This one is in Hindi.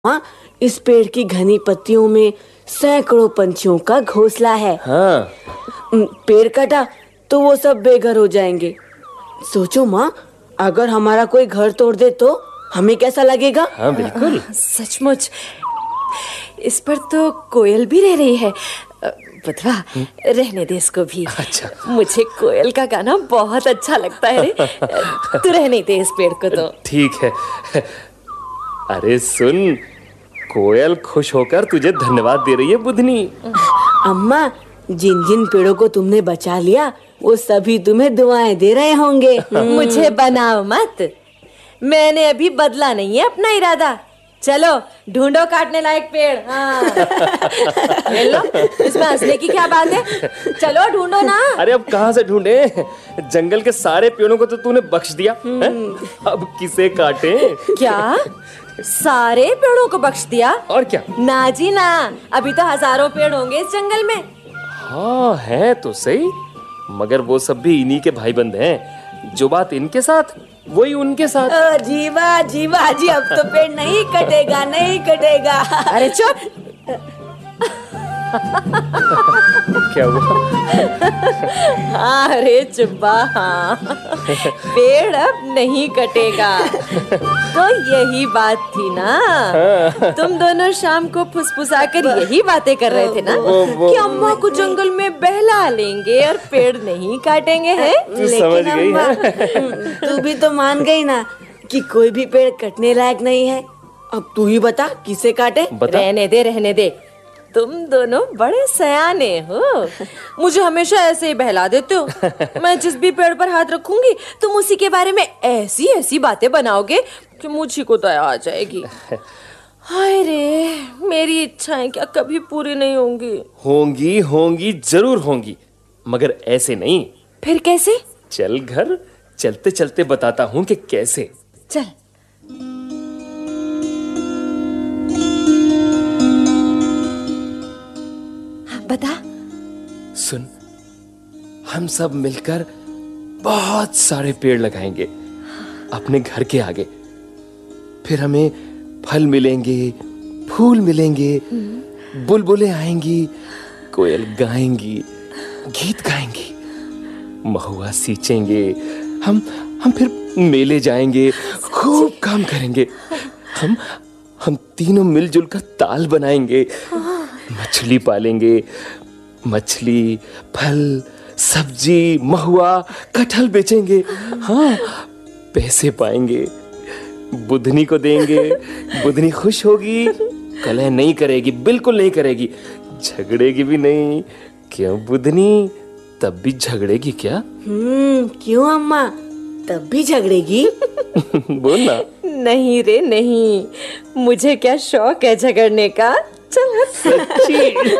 हाँ, इस पेड़ की घनी पत्तियों में सैकड़ों पंछियों का घोंसला है। हाँ। पेड़ कटा तो वो सब बेघर हो जाएंगे। सोचो माँ, अगर हमारा कोई घर तोड़ दे तो हमें कैसा लगेगा? हाँ बिल्कुल। सचमुच, इस पर तो कोयल भी रह रही है। बधवा, रहने दे इसको भी। अच्छा। मुझे कोयल का गाना बहुत अच्छा लगता है रे। तू रहने दे इस पेड़ को तो। ठीक है। अरे सुन, कोयल खुश होकर तुझे धन्यवाद दे रही है बुधनी। अम्मा, जिन जिन पेड़ों को तुमने बचा लिया वो सभी तुम्हें दुआएं दे रहे होंगे। मुझे बनाओ मत, मैंने अभी बदला नहीं है अपना इरादा। चलो ढूंढो काटने लायक पेड़। हाँ। ले लो, इसमें हंसने की क्या बात है? चलो ढूंढो ना। अरे अब कहाँ से ढूंढे? जंगल के सारे पेड़ों को तो तूने बख्श दिया है? अब किसे काटे? क्या सारे पेड़ों को बख्श दिया? और क्या? ना जी ना, अभी तो हजारों पेड़ होंगे इस जंगल में। हाँ है तो सही, मगर वो सब भी इन्हीं के भाई बंद हैं। जो बात इनके साथ वही उनके साथ। जीवा जीवा जी, अब तो पेड़ नहीं कटेगा, नहीं कटेगा। अरे चुप। क्या हुआ? हाँ रे चुप्पा, हाँ। पेड़ अब नहीं कटेगा। तो यही बात थी ना, तुम दोनों शाम को फुसफुसाकर यही बातें कर रहे थे ना कि अम्मा को जंगल में बहला लेंगे और पेड़ नहीं काटेंगे हैं। तू समझ गई है? तू भी तो मान गई ना कि कोई भी पेड़ कटने लायक नहीं है। अब तू ही बता किसे काटे? बता। रहने दे। तुम दोनों बड़े सयाने हो, मुझे हमेशा ऐसे ही बहला देते हो। मैं जिस भी पेड़ पर हाथ रखूंगी तुम उसी के बारे में ऐसी ऐसी बातें बनाओगे कि मुझी को दया आ जाएगी। हाय रे, मेरी इच्छाएं क्या कभी पूरी नहीं होंगी? होंगी होंगी, जरूर होंगी, मगर ऐसे नहीं। फिर कैसे? चल घर, चलते चलते बताता हूँ कि कैसे। चल। बता। सुन, हम सब मिलकर बहुत सारे पेड़ लगाएंगे अपने घर के आगे। फिर हमें फल मिलेंगे, फूल मिलेंगे, बुलबुलें आएंगी, कोयल गाएंगी, गीत गाएंगी, महुआ सींचेंगे। हम फिर मेले जाएंगे, खूब काम करेंगे। हम तीनों मिलजुल कर ताल बनाएंगे, मछली पालेंगे। मछली, फल, सब्जी, महुआ, कटहल बेचेंगे। हाँ, पैसे पाएंगे, बुधनी को देंगे। बुधनी खुश होगी, कलह नहीं करेगी, बिल्कुल नहीं करेगी, झगड़ेगी भी नहीं। क्यों बुधनी, तब भी झगड़ेगी क्या? क्यों अम्मा, तब भी झगड़ेगी? बोल ना। नहीं रे नहीं, मुझे क्या शौक है झगड़ने का। चल। सच्ची।